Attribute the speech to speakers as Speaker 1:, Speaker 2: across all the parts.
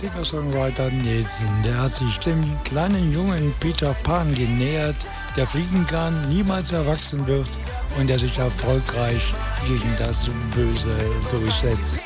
Speaker 1: Singer-Songwriter Nielsen, der hat sich dem kleinen Jungen Peter Pan genähert, der fliegen kann, niemals erwachsen wird und der sich erfolgreich gegen das Böse durchsetzt.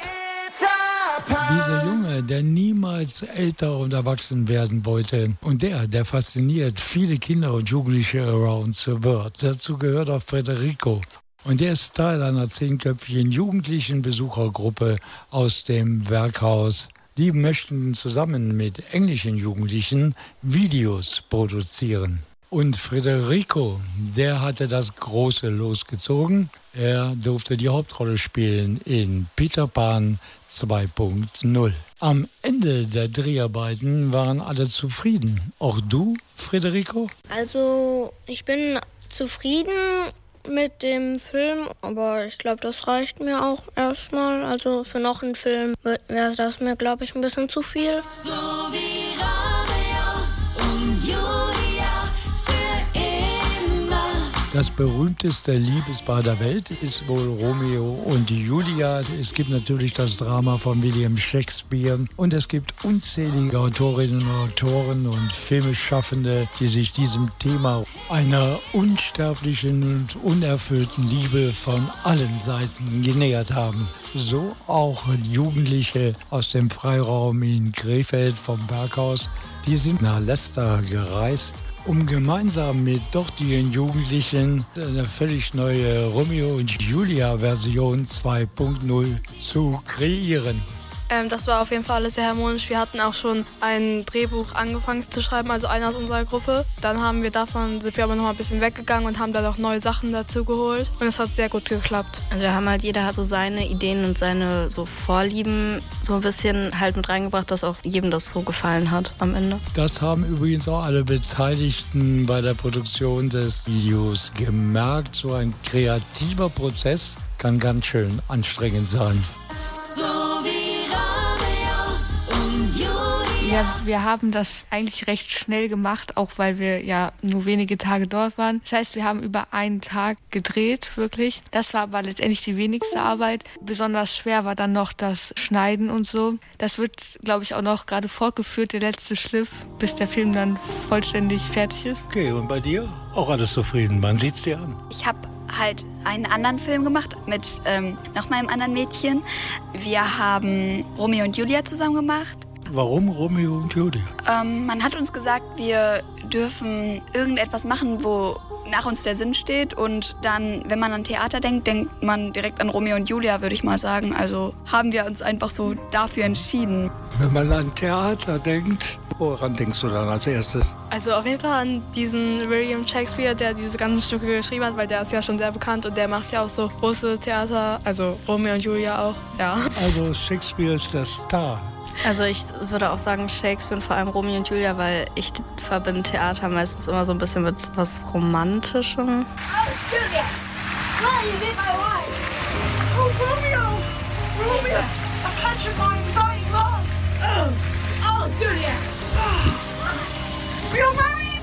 Speaker 1: Dieser Junge, der niemals älter und erwachsen werden wollte und der fasziniert viele Kinder und Jugendliche around the world. Dazu gehört auch Federico. Und der ist Teil einer 10-köpfigen jugendlichen Besuchergruppe aus dem Werkhaus. Die möchten zusammen mit englischen Jugendlichen Videos produzieren. Und Federico, der hatte das große losgezogen. Er durfte die Hauptrolle spielen in Peter Pan 2.0. Am Ende der Dreharbeiten waren alle zufrieden. Auch du, Federico?
Speaker 2: Also, ich bin zufrieden mit dem Film, aber ich glaube, das reicht mir auch erstmal. Also für noch einen Film wäre das mir, glaube ich, ein bisschen zu viel.
Speaker 3: So wie Romeo und Julia für immer.
Speaker 1: Das berühmteste Liebespaar der Welt ist wohl Romeo und Julia. Es gibt natürlich das Drama von William Shakespeare und es gibt unzählige Autorinnen und Autoren und Filmschaffende, die sich diesem Thema einer unsterblichen und unerfüllten Liebe von allen Seiten genähert haben. So auch Jugendliche aus dem Freiraum in Krefeld vom Berghaus. Die sind nach Leicester gereist, um gemeinsam mit dortigen Jugendlichen eine völlig neue Romeo und Julia Version 2.0 zu kreieren.
Speaker 4: Das war auf jeden Fall alles sehr harmonisch. Wir hatten auch schon ein Drehbuch angefangen zu schreiben, also einer aus unserer Gruppe. Dann sind wir aber noch mal ein bisschen weggegangen und haben dann auch neue Sachen dazu geholt. Und es hat sehr gut geklappt.
Speaker 5: Also jeder hat so seine Ideen und seine so Vorlieben so ein bisschen halt mit reingebracht, dass auch jedem das so gefallen hat am Ende.
Speaker 1: Das haben übrigens auch alle Beteiligten bei der Produktion des Videos gemerkt. So ein kreativer Prozess kann ganz schön anstrengend sein.
Speaker 6: Ja, wir haben das eigentlich recht schnell gemacht, auch weil wir ja nur wenige Tage dort waren. Das heißt, wir haben über einen Tag gedreht, wirklich. Das war aber letztendlich die wenigste Arbeit. Besonders schwer war dann noch das Schneiden und so. Das wird, glaube ich, auch noch gerade fortgeführt, der letzte Schliff, bis der Film dann vollständig fertig ist.
Speaker 1: Okay, und bei dir? Auch alles zufrieden. Wann sieht's dir an?
Speaker 7: Ich habe halt einen anderen Film gemacht mit nochmal einem anderen Mädchen. Wir haben Romeo und Julia zusammen gemacht.
Speaker 1: Warum Romeo und Julia?
Speaker 7: Man hat uns gesagt, wir dürfen irgendetwas machen, wo nach uns der Sinn steht. Und dann, wenn man an Theater denkt, denkt man direkt an Romeo und Julia, würde ich mal sagen. Also haben wir uns einfach so dafür entschieden.
Speaker 1: Wenn man an Theater denkt, woran denkst du dann als erstes?
Speaker 4: Also auf jeden Fall an diesen William Shakespeare, der diese ganzen Stücke geschrieben hat, weil der ist ja schon sehr bekannt und der macht ja auch so große Theater, also Romeo und Julia auch, ja.
Speaker 1: Also Shakespeare ist der Star.
Speaker 5: Also ich würde auch sagen Shakespeare und vor allem Romeo und Julia, weil ich verbinde Theater meistens immer so ein bisschen mit was Romantischem.
Speaker 3: Oh, Julia! Why you hit my wife? Oh, Romeo! Romeo! A petrifying dying love! Oh, Julia! We're married!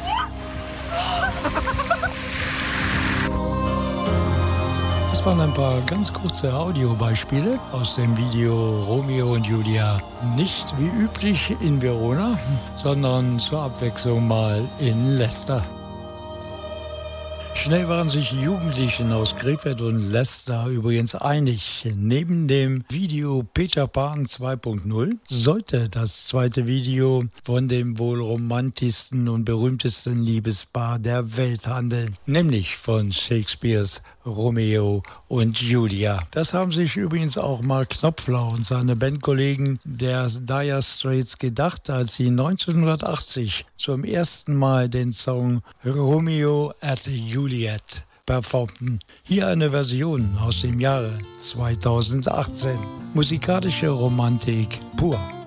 Speaker 1: Das waren ein paar ganz kurze Audiobeispiele aus dem Video Romeo und Julia. Nicht wie üblich in Verona, sondern zur Abwechslung mal in Leicester. Schnell waren sich die Jugendlichen aus Krefeld und Leicester übrigens einig. Neben dem Video Peter Pan 2.0 sollte das zweite Video von dem wohl romantischsten und berühmtesten Liebespaar der Welt handeln, nämlich von Shakespeares Romeo und Julia. Das haben sich übrigens auch Mark Knopfler und seine Bandkollegen der Dire Straits gedacht, als sie 1980 zum ersten Mal den Song Romeo at Juliet performten. Hier eine Version aus dem Jahre 2018. Musikalische Romantik pur.